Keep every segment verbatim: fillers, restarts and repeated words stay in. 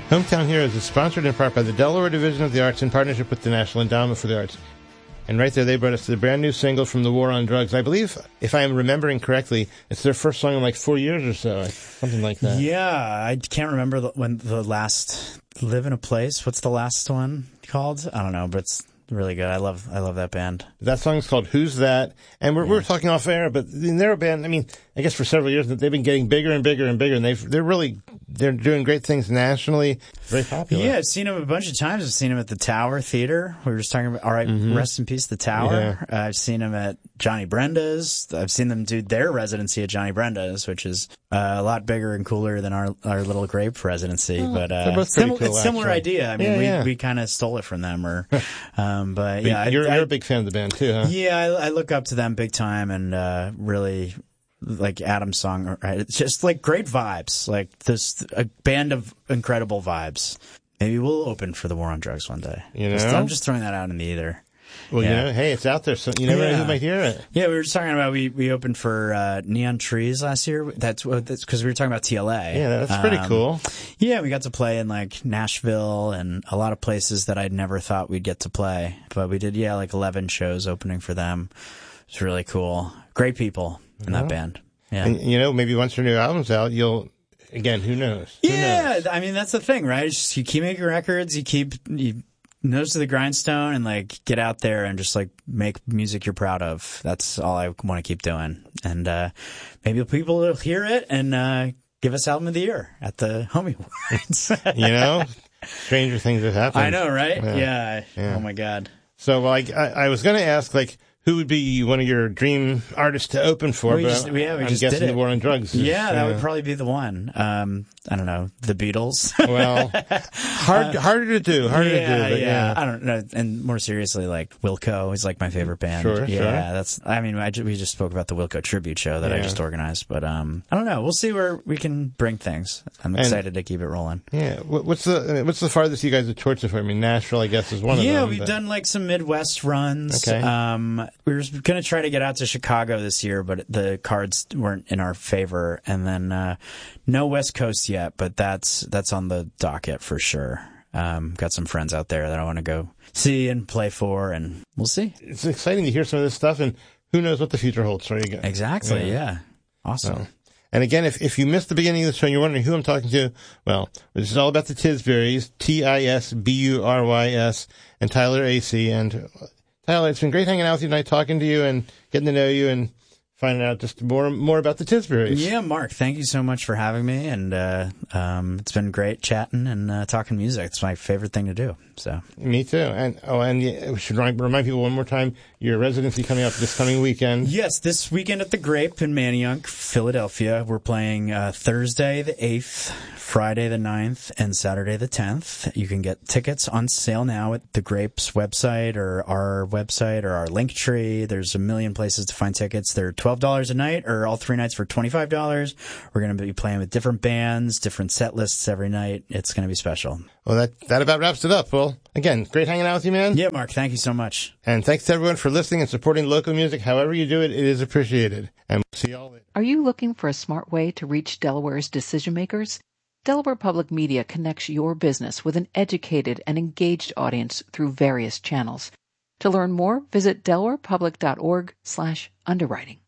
Hometown Heroes is sponsored in part by the Delaware Division of the Arts in partnership with the National Endowment for the Arts. And right there, they brought us the brand new single from the War on Drugs. I believe, if I am remembering correctly, it's their first song in like four years or so, something like that. Yeah, I can't remember the, when the last Live in a Place. What's the last one called? I don't know, but it's really good. I love, I love that band. That song's called "Who's That?" And we're yeah. we're talking off air, but they're a band. I mean, I guess for several years they've been getting bigger and bigger and bigger, and they've they're really they're doing great things nationally. Very popular. Yeah, I've seen them a bunch of times. I've seen them at the Tower Theater. We were just talking about. All right, mm-hmm. Rest in peace, the Tower. Yeah. Uh, I've seen them at Johnny Brenda's. I've seen them do their residency at Johnny Brenda's, which is uh, a lot bigger and cooler than our our little Grape residency. Oh, but uh, sim- cool, it's a similar actually. idea. I mean, yeah, we yeah. we kind of stole it from them, or um, but yeah, you're, I, you're I, a big fan of the band too, huh? Yeah, I, I look up to them big time, and uh, really. Like Adam's song, right? It's just like great vibes. Like this, a band of incredible vibes. Maybe we'll open for the War on Drugs one day. You know, just, I'm just throwing that out in the ether. Well, yeah. you know, hey, it's out there, so you never yeah. know who might hear it. Yeah, we were just talking about we we opened for uh, Neon Trees last year. That's that's because we were talking about T L A. Yeah, that's pretty um, cool. Yeah, we got to play in like Nashville and a lot of places that I'd never thought we'd get to play. But we did, yeah, like eleven shows opening for them. It's really cool. Great people in yeah. that band. Yeah. And, you know, maybe once your new album's out, you'll, again, who knows? Who yeah, knows? I mean, that's the thing, right? It's just, you keep making records, you keep, you nose to the grindstone, and, like, get out there and just, like, make music you're proud of. That's all I want to keep doing. And uh, maybe people will hear it and uh, give us Album of the Year at the Homie Awards. You know? Stranger things have happened. I know, right? Yeah. yeah. yeah. Oh, my God. So, well, I, I, I was going to ask, like, who would be one of your dream artists to open for? We but just, yeah, we I'm just guessing did it. The War on Drugs. Is, yeah, that uh, would probably be the one. Um, I don't know, the Beatles. Well, hard, uh, harder to do, harder yeah, to do. But yeah, yeah, I don't know. And more seriously, like Wilco is like my favorite band. Sure, yeah, sure. that's. I mean, I, we just spoke about the Wilco tribute show that yeah. I just organized, but um, I don't know. We'll see where we can bring things. I'm excited and, to keep it rolling. Yeah, what's the what's the farthest you guys have toured so far? I mean, Nashville, I guess, is one yeah, of them. Yeah, we've but... done like some Midwest runs. Okay. Um, we were gonna try to get out to Chicago this year, but the cards weren't in our favor. And then uh, no West Coast yet, but that's that's on the docket for sure. Um, got some friends out there that I want to go see and play for, and we'll see. It's exciting to hear some of this stuff, and who knows what the future holds for you guys. Exactly, yeah. yeah. Awesome. So, and again, if, if you missed the beginning of the show and you're wondering who I'm talking to, well, this is all about the Tisburys, T I S B U R Y S, and Tyler Acey. And Tyler, it's been great hanging out with you tonight, talking to you and getting to know you and finding out just more more about the Tisburys. Yeah, Mark, thank you so much for having me, and uh, um, it's been great chatting and uh, talking music. It's my favorite thing to do. So me too. And oh, and yeah, we should remind people one more time: your residency coming up this coming weekend. Yes, this weekend at the Grape in Manayunk, Philadelphia. We're playing uh, Thursday the eighth, Friday the ninth, and Saturday the tenth. You can get tickets on sale now at the Grape's website or our website or our link tree. There's a million places to find tickets. They're twelve dollars a night, or all three nights for twenty-five dollars. We're going to be playing with different bands, different set lists every night. It's going to be special. Well, that, that about wraps it up. Well, again, great hanging out with you, man. Yeah, Mark, thank you so much. And thanks to everyone for listening and supporting local music. However you do it, it is appreciated. And we'll see y'all later. Are you looking for a smart way to reach Delaware's decision makers? Delaware Public Media connects your business with an educated and engaged audience through various channels. To learn more, visit delawarepublic.org slash underwriting.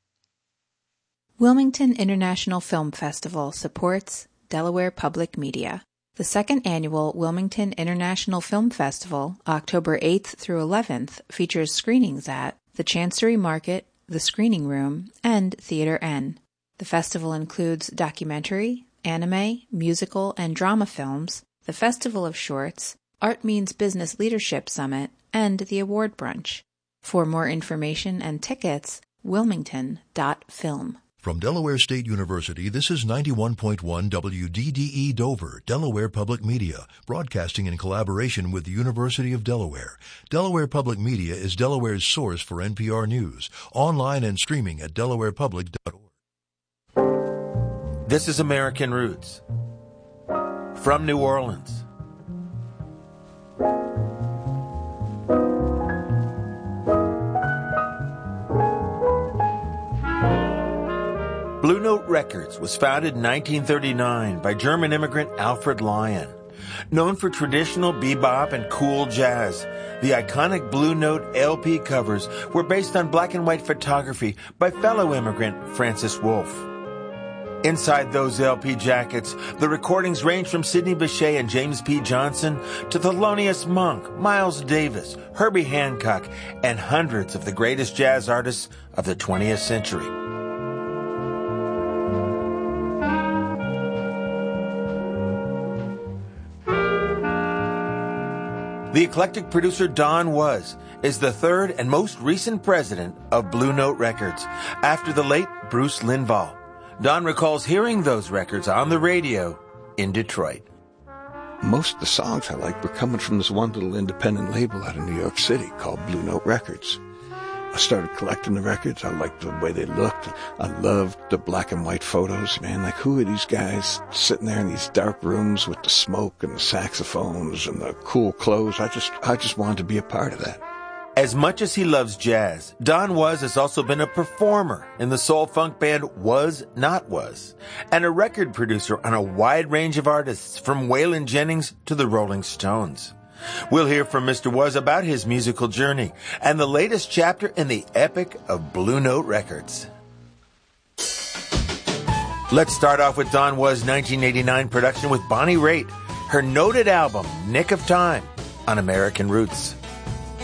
Wilmington International Film Festival supports Delaware Public Media. The second annual Wilmington International Film Festival, October eighth through eleventh, features screenings at the Chancery Market, the Screening Room, and Theater N. The festival includes documentary, anime, musical, and drama films, the Festival of Shorts, Art Means Business Leadership Summit, and the Award Brunch. For more information and tickets, wilmington dot film. From Delaware State University, this is ninety-one point one W D D E Dover, Delaware Public Media, broadcasting in collaboration with the University of Delaware. Delaware Public Media is Delaware's source for N P R News, online and streaming at delaware public dot org. This is American Roots. From New Orleans. Blue Note Records was founded in nineteen thirty-nine by German immigrant Alfred Lion. Known for traditional bebop and cool jazz, the iconic Blue Note L P covers were based on black and white photography by fellow immigrant Francis Wolff. Inside those L P jackets, the recordings range from Sidney Bechet and James P. Johnson to Thelonious Monk, Miles Davis, Herbie Hancock, and hundreds of the greatest jazz artists of the twentieth century. The eclectic producer Don Was is the third and most recent president of Blue Note Records, after the late Bruce Linval. Don recalls hearing those records on the radio in Detroit. Most of the songs I liked were coming from this one little independent label out of New York City called Blue Note Records. I started collecting the records. I liked the way they looked. I loved the black and white photos, man. Like, who are these guys sitting there in these dark rooms with the smoke and the saxophones and the cool clothes? I just, I just wanted to be a part of that. As much as he loves jazz, Don Was has also been a performer in the soul-funk band Was Not Was, and a record producer on a wide range of artists, from Waylon Jennings to the Rolling Stones. We'll hear from Mister Was about his musical journey and the latest chapter in the epic of Blue Note Records. Let's start off with Don Was' nineteen eighty-nine production with Bonnie Raitt, her noted album, Nick of Time, on American Roots.